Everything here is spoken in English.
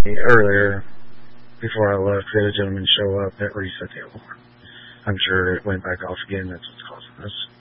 earlier, before I left, we had a gentleman show up that reset the alarm. I'm sure it went back off again. That's what's causing this.